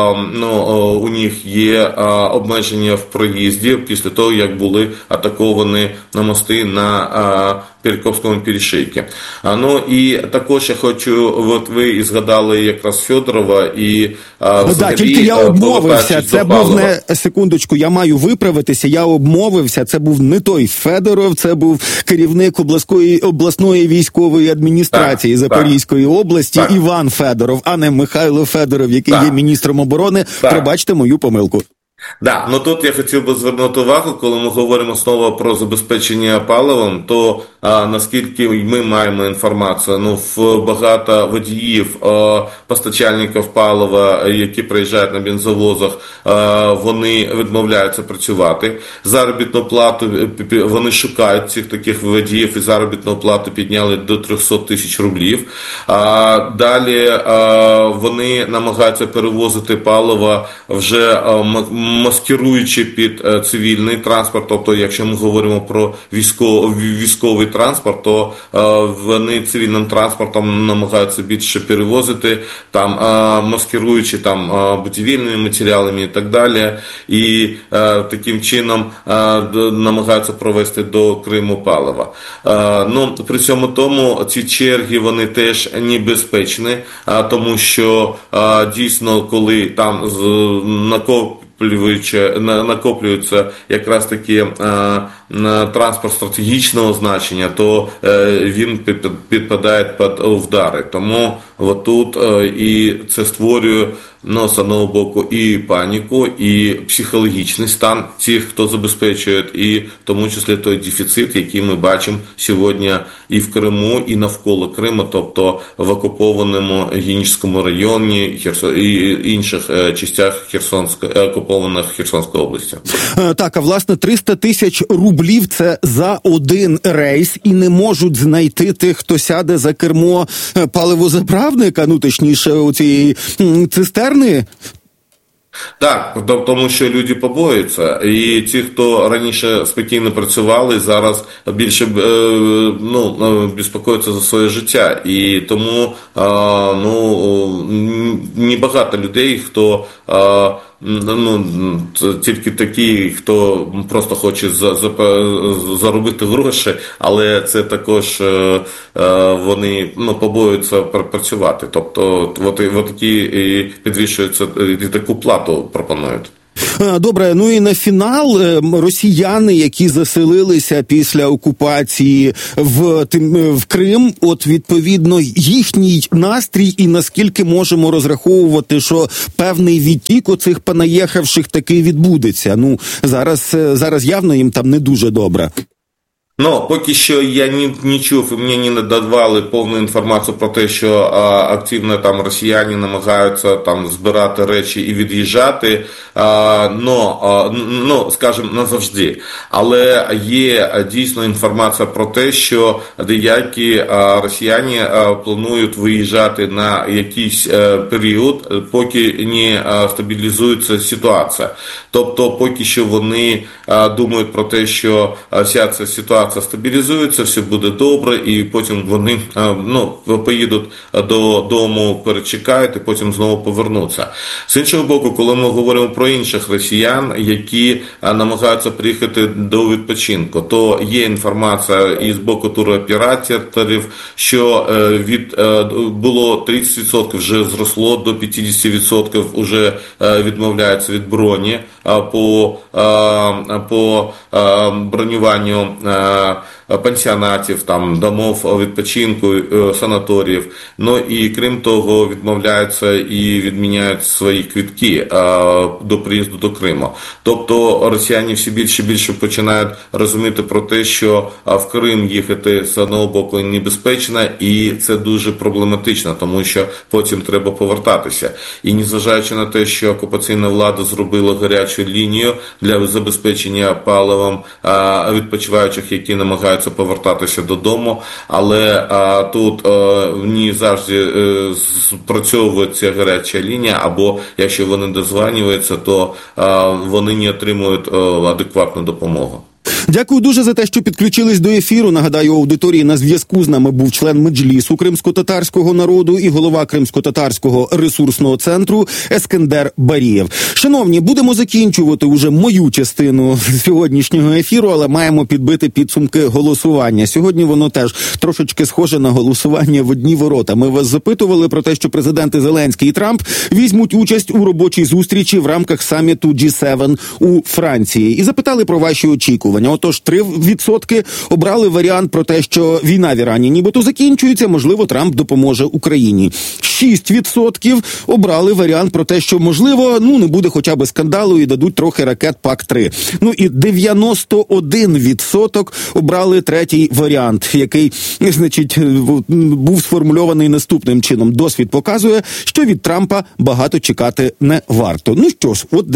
у них є обмеження в проїзді після того, як були атаковані на мости на Перекопському перешийку. І також я хочу, ви і згадали якраз Федорова і тільки я обмовився, це був не, секундочку, я маю виправитися, я обмовився, це був не той Федоров, це був керівник обласної військової адміністрації Запорізької області Іван Федоров, а не Михайло Федоров, який є міністром оборони. Пробачте мою помилку. Тут я хотів би звернути увагу, коли ми говоримо знову про забезпечення паливом, то наскільки ми маємо інформацію, багато водіїв, постачальників палива, які приїжджають на бензовозах, вони відмовляються працювати. Заробітну плату, вони шукають цих таких водіїв, і заробітну плату підняли до 300 тисяч рублів. Далі вони намагаються перевозити паливо вже маскируючи під цивільний транспорт, тобто якщо ми говоримо про військовий транспорт, то вони цивільним транспортом намагаються більше перевозити, там маскируючи там будівельними матеріалами і так далі, і таким чином намагаються провести до Криму паливо. При цьому тому ці черги, вони теж небезпечні, тому що дійсно, коли там накоплюється якраз таки транспорт стратегічного значення, то він підпадає під удари. Тому тут і це створює з одного боку і паніку, і психологічний стан тих, хто забезпечує, і в тому числі той дефіцит, який ми бачимо сьогодні і в Криму, і навколо Криму, тобто в окупованому Генічському районі і інших частях окупованих Херсонської області. Так, а власне 300 тисяч рублів – це за один рейс, і не можуть знайти тих, хто сяде за кермо паливозаправника, точніше, у цієї цистерни? Так, тому що люди побоюються, і ті, хто раніше спокійно працювали, зараз більше безпокоюються за своє життя. І тому небагато людей, хто тільки такі, хто просто хоче заробити гроші, але це також вони побоюються працювати. Тобто такі підвищуються і таку плату пропонують. Добре, ну і на фінал росіяни, які заселилися після окупації в Крим, от відповідно їхній настрій і наскільки можемо розраховувати, що певний відтік оцих понаїхавших таки відбудеться. Ну, зараз явно їм там не дуже добре. Поки що я не чув, мені не надавали повну інформацію про те, що активно там росіяни намагаються там збирати речі і від'їжджати, скажімо, назавжди. Але є дійсно інформація про те, що деякі росіяни планують виїжджати на якийсь період, поки не стабілізується ситуація. Тобто, поки що вони думають про те, що вся ця ситуація стабілізується, все буде добре, і потім вони поїдуть додому, перечекають, і потім знову повернуться. З іншого боку, коли ми говоримо про інших росіян, які намагаються приїхати до відпочинку, то є інформація із боку туроператорів, що було 30%, вже зросло до 50% вже відмовляються від броні по бронюванню пансіонатів, там, домов відпочинку, санаторіїв. І крім того, відмовляються і відміняють свої квитки до приїзду до Криму. Тобто росіяни все більше і більше починають розуміти про те, що в Крим їхати з одного боку небезпечно, і це дуже проблематично, тому що потім треба повертатися. І незважаючи на те, що окупаційна влада зробила гарячу лінію для забезпечення паливом відпочиваючих, які намагаються повертатися додому, але тут не завжди спрацьовує ця гаряча лінія, або якщо вони дозванюються, то вони не отримують адекватну допомогу. Дякую дуже за те, що підключились до ефіру. Нагадаю, аудиторії на зв'язку з нами був член Меджлісу кримсько-татарського народу і голова Кримсько-татарського ресурсного центру Ескендер Барієв. Шановні, будемо закінчувати уже мою частину сьогоднішнього ефіру, але маємо підбити підсумки голосування. Сьогодні воно теж трошечки схоже на голосування в одні ворота. Ми вас запитували про те, що президенти Зеленський і Трамп візьмуть участь у робочій зустрічі в рамках саміту G7 у Франції. І запитали про ваші очікування. Отож, 3% обрали варіант про те, що війна в Ірані нібито закінчується, можливо, Трамп допоможе Україні. 6% обрали варіант про те, що, можливо, не буде хоча б скандалу і дадуть трохи ракет ПАК-3. І 91% обрали третій варіант, який, був сформульований наступним чином. Досвід показує, що від Трампа багато чекати не варто. Що ж, от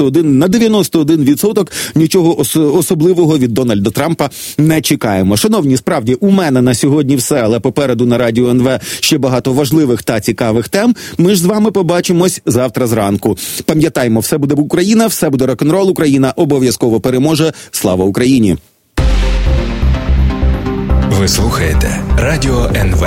91% нічого особливого від Дональда Трампа не чекаємо. Шановні, справді, у мене на сьогодні все, але попереду на Радіо НВ ще багато важливих та цікавих тем. Ми ж з вами побачимось завтра зранку. Пам'ятаймо, все буде Україна, все буде рок-н-рол, Україна обов'язково переможе. Слава Україні! Ви слухаєте Радіо НВ.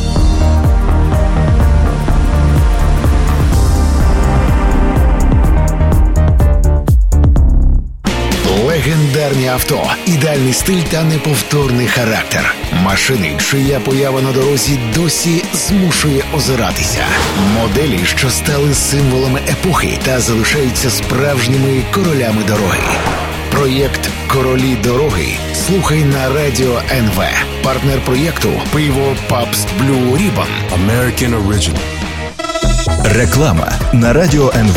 Легендарні авто, ідеальний стиль та неповторний характер. Машини, чия поява на дорозі досі змушує озиратися. Моделі, що стали символами епохи та залишаються справжніми королями дороги. Проєкт «Королі дороги» слухай на Радіо НВ. Партнер проєкту – пиво Pabst Blue Ribbon. American Original. Реклама на Радіо НВ.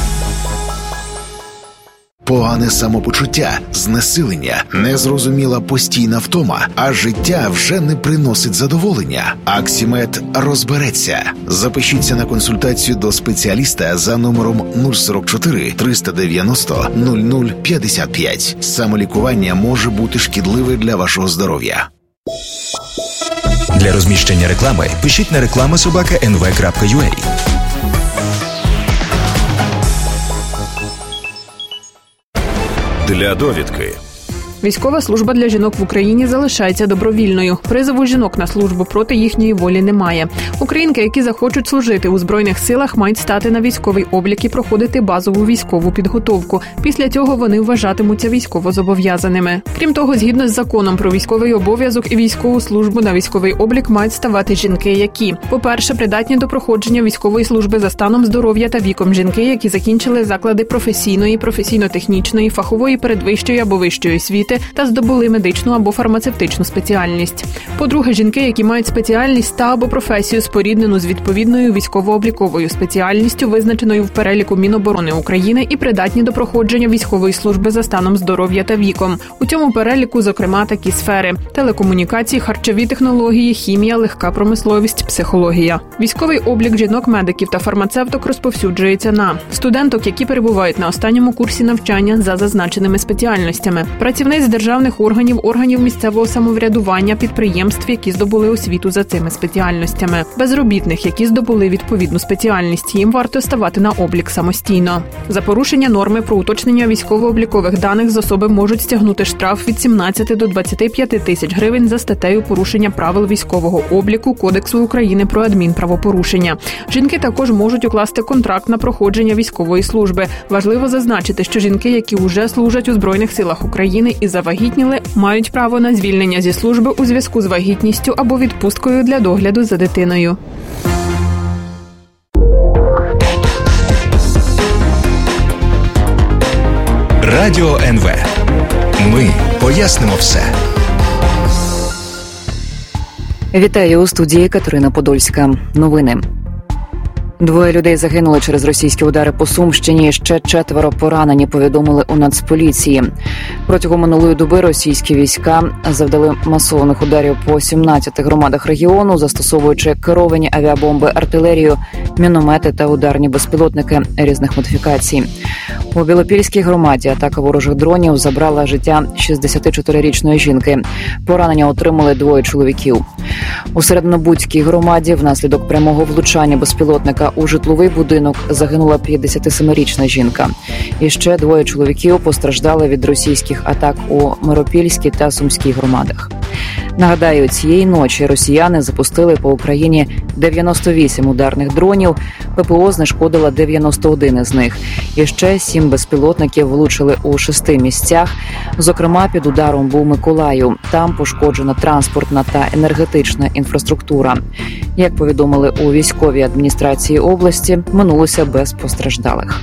Погане самопочуття, знесилення, незрозуміла постійна втома, а життя вже не приносить задоволення. Аксімед розбереться. Запишіться на консультацію до спеціаліста за номером 044 390 0055. Самолікування може бути шкідливе для вашого здоров'я. Для розміщення реклами пишіть на reklama@nv.ua. Для довідки. Військова служба для жінок в Україні залишається добровільною. Призову жінок на службу проти їхньої волі немає. Українки, які захочуть служити у Збройних силах, мають стати на військовий облік і проходити базову військову підготовку. Після цього вони вважатимуться військовозобов'язаними. Крім того, згідно з законом про військовий обов'язок і військову службу, на військовий облік мають ставати жінки, які, по-перше, придатні до проходження військової служби за станом здоров'я та віком, жінки, які закінчили заклади професійної, професійно-технічної, фахової передвищої або вищої освіти, та здобули медичну або фармацевтичну спеціальність. По-друге, жінки, які мають спеціальність та або професію, споріднену з відповідною військово-обліковою спеціальністю, визначеною в переліку Міноборони України, і придатні до проходження військової служби за станом здоров'я та віком. У цьому переліку, зокрема, такі сфери: телекомунікації, харчові технології, хімія, легка промисловість, психологія. Військовий облік жінок-медиків та фармацевток розповсюджується на студенток, які перебувають на останньому курсі навчання за зазначеними спеціальностями, працівниць державних органів, органів місцевого самоврядування, підприємств, які здобули освіту за цими спеціальностями, безробітних, які здобули відповідну спеціальність. Їм варто ставати на облік самостійно. За порушення норми про уточнення військово-облікових даних з особи можуть стягнути штраф від 17 до 25 тисяч гривень за статтею порушення правил військового обліку Кодексу України про адмінправопорушення. Жінки також можуть укласти контракт на проходження військової служби. Важливо зазначити, що жінки, які вже служать у Збройних силах України і завагітніли, мають право на звільнення зі служби у зв'язку з вагітністю або відпусткою для догляду за дитиною. Радіо НВ. Ми пояснимо все. Вітаю, у студії Катерина Подольська. Новини. 2 людей загинули через російські удари по Сумщині, ще 4 поранені, повідомили у Нацполіції. Протягом минулої доби російські війська завдали масованих ударів по 17 громадах регіону, застосовуючи керовані авіабомби, артилерію, міномети та ударні безпілотники різних модифікацій. У Білопільській громаді атака ворожих дронів забрала життя 64-річної жінки. Поранення отримали 2 чоловіків. У Середнобудській громаді внаслідок прямого влучання безпілотника у житловий будинок загинула 57-річна жінка. І ще 2 чоловіків постраждали від російських атак у Миропільській та Сумській громадах. Нагадаю, цієї ночі росіяни запустили по Україні 98 ударних дронів, ППО знешкодила 91 із них. І ще 7 безпілотників влучили у 6 місцях. Зокрема, під ударом був Миколаїв. Там пошкоджена транспортна та енергетична інфраструктура. Як повідомили у військовій адміністрації області, минулося без постраждалих.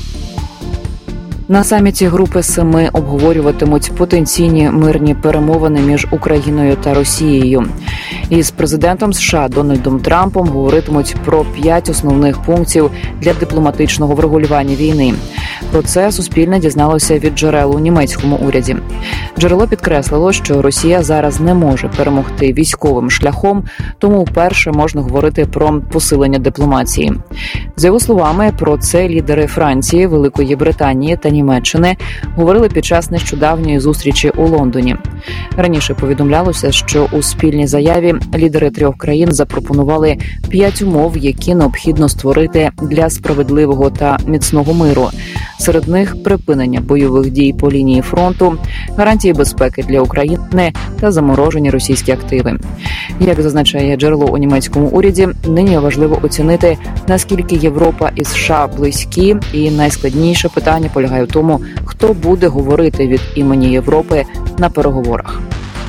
На саміті Групи 7 обговорюватимуть потенційні мирні перемовини між Україною та Росією. Із президентом США Дональдом Трампом говоритимуть про 5 основних пунктів для дипломатичного врегулювання війни. Про це Суспільне дізналося від джерел у німецькому уряді. Джерело підкреслило, що Росія зараз не може перемогти військовим шляхом, тому вперше можна говорити про посилення дипломатії. За його словами, про це лідери Франції, Великої Британії та Німеччини говорили під час нещодавньої зустрічі у Лондоні. Раніше повідомлялося, що у спільній заяві лідери 3 країн запропонували 5 умов, які необхідно створити для справедливого та міцного миру. Серед них припинення бойових дій по лінії фронту, гарантії безпеки для України та заморожені російські активи. Як зазначає джерело у німецькому уряді, нині важливо оцінити, наскільки Європа і США близькі, і найскладніше питання полягає в тому, хто буде говорити від імені Європи на переговорах.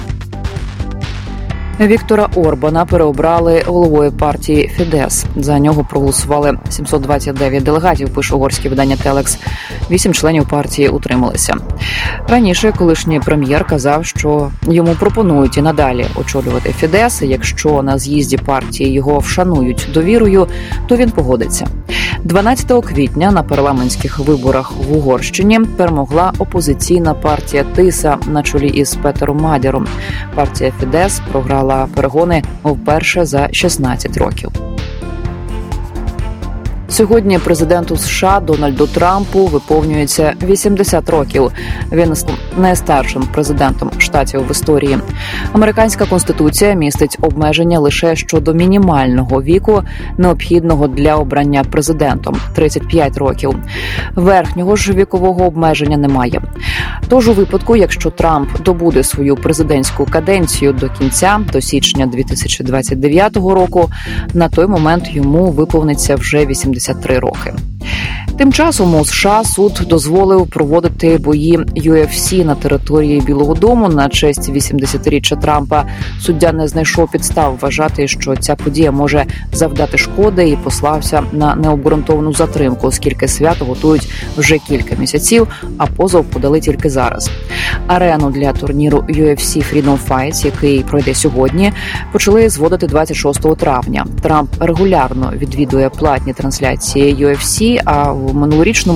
Віктора Орбана переобрали головою партії Фідес. За нього проголосували 729 делегатів, пише угорське видання Телекс. 8 членів партії утрималися. Раніше колишній прем'єр казав, що йому пропонують і надалі очолювати Фідес. Якщо на з'їзді партії його вшанують довірою, то він погодиться. 12 квітня на парламентських виборах в Угорщині перемогла опозиційна партія Тиса на чолі із Петером Мадяром. Партія Фідес програла перегони вперше за 16 років. Сьогодні президенту США Дональду Трампу виповнюється 80 років. Він найстаршим президентом штатів в історії. Американська конституція містить обмеження лише щодо мінімального віку, необхідного для обрання президентом – 35 років. Верхнього ж вікового обмеження немає. Тож у випадку, якщо Трамп добуде свою президентську каденцію до кінця, до січня 2029 року, на той момент йому виповниться вже 83 роки. Тим часом у США суд дозволив проводити бої UFC на території Білого дому на честь 80-річчя Трампа. Суддя не знайшов підстав вважати, що ця подія може завдати шкоди, і послався на необґрунтовану затримку, оскільки свято готують вже кілька місяців, а позов подали тільки зараз. Арену для турніру UFC Freedom Fights, який пройде сьогодні, почали зводити 26 травня. Трамп регулярно відвідує платні трансляції UFC, а в минулорічному